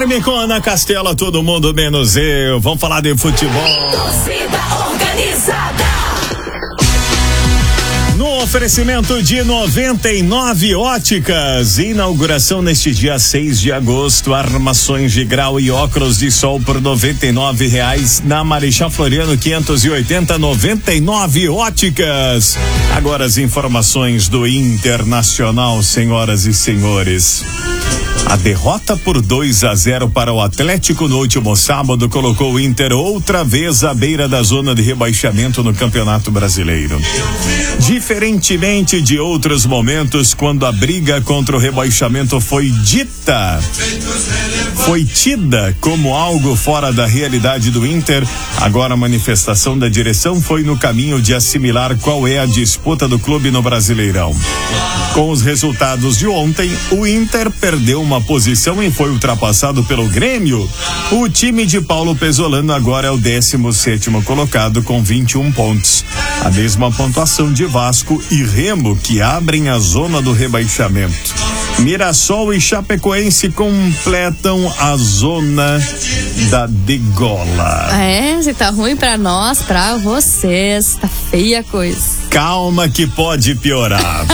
Guilherme com Ana Castela, todo mundo menos eu. Vamos falar de futebol. Torcida organizada. No oferecimento de 99 Óticas, inauguração neste dia 6 de agosto, armações de grau e óculos de sol por R$99 na Marechal Floriano 580, 99 Óticas. Agora as informações do Internacional, senhoras e senhores. A derrota por 2-0 para o Atlético no último sábado colocou o Inter outra vez à beira da zona de rebaixamento no Campeonato Brasileiro. Diferentemente de outros momentos, quando a briga contra o rebaixamento foi tida como algo fora da realidade do Inter, agora a manifestação da direção foi no caminho de assimilar qual é a disputa do clube no Brasileirão. Com os resultados de ontem, o Inter perdeu uma posição e foi ultrapassado pelo Grêmio. O time de Paulo Pesolano agora é o 17º colocado com 21 pontos. A mesma pontuação de Vasco e Remo, que abrem a zona do rebaixamento. Mirassol e Chapecoense completam a zona da degola. Se tá ruim pra nós, pra vocês, tá feia a coisa. Calma que pode piorar.